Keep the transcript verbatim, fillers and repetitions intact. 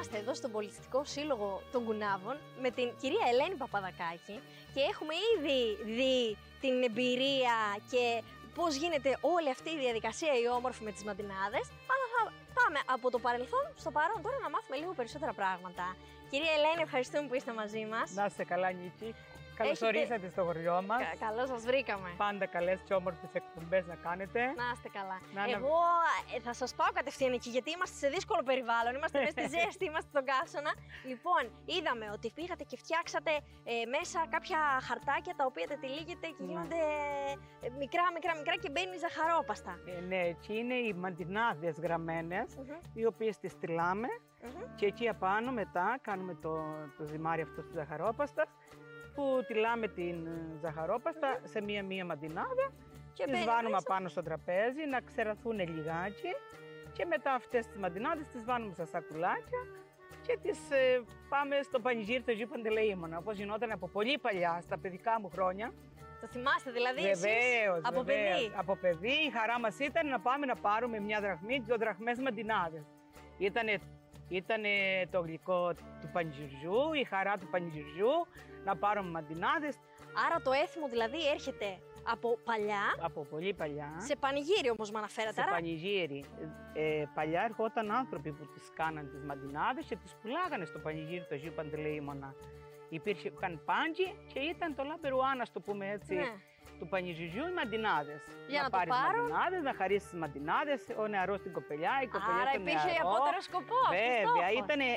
Είμαστε εδώ στον Πολιτιστικό Σύλλογο των Κουνάβων με την κυρία Ελένη Παπαδακάκη και έχουμε ήδη δει την εμπειρία και πώς γίνεται όλη αυτή η διαδικασία η όμορφη με τις μαντινάδες, αλλά θα πάμε από το παρελθόν στο παρόν τώρα να μάθουμε λίγο περισσότερα πράγματα. Κυρία Ελένη, ευχαριστούμε που είστε μαζί μας. Να είστε καλά, Νίκη. Καλώς Έχετε... ορίσατε στο χωριό μας. Κα, καλώς σας βρήκαμε. Πάντα καλές και όμορφες εκπομπές να κάνετε. Να είστε καλά. Να, Εγώ να... θα σας πάω κατευθείαν εκεί, γιατί είμαστε σε δύσκολο περιβάλλον. Είμαστε μέσα στη ζέστη, είμαστε στον καύσωνα. Λοιπόν, είδαμε ότι πήγατε και φτιάξατε ε, μέσα κάποια χαρτάκια τα οποία τα τυλίγετε και γίνονται ε, μικρά, μικρά, μικρά και μπαίνει ζαχαρόπαστα. Ε, ναι, εκεί είναι οι μαντινάδες γραμμένες, mm-hmm. οι οποίες τις τυλάμε mm-hmm. και εκεί απάνω μετά κάνουμε το, το ζυμάρι αυτό της ζαχαρόπαστας, που τυλάμε την ζαχαρόπαστα mm-hmm. σε μία-μία μαντινάδα και τις βάλουμε μέσα πάνω στο τραπέζι να ξεραθούν λιγάκι και μετά αυτές τις μαντινάδες τις βάλουμε στα σακουλάκια και τις ε, πάμε στο πανηγύρι του Αγίου Παντελεήμωνα, όπως γινόταν από πολύ παλιά, στα παιδικά μου χρόνια. Το θυμάστε δηλαδή βεβαίως, εσείς από βεβαίως. παιδί? Από παιδί η χαρά μας ήταν να πάμε να πάρουμε μια δραχμή, δύο δραχμές μαντινάδες. Ήτανε Ήτανε το γλυκό του πανηγυριού, η χαρά του πανηγυριού, να πάρουμε μαντινάδες. Άρα το έθιμο δηλαδή έρχεται από παλιά. Από πολύ παλιά. Σε πανηγύρι όμως με αναφέρατε. Σε άρα... πανηγύρι. Ε, παλιά ερχόταν άνθρωποι που τις κάναν τις μαντινάδες και τις πουλάγανε στο πανηγύρι του Αγίου Παντελεήμωνα. Υπήρχαν πάντζι και ήταν το λαμπερουάνα, το πούμε έτσι. Ναι. Του πανηγυριού οι μαντινάδες. Για να, να πάρεις το πάρω. μαντινάδες, να χαρίσεις μαντινάδες, ο νεαρός στην κοπελιά, η κοπελιά άρα στον νεαρό. Άρα υπήρχε απότερο σκοπό. Βέβαια, ήταν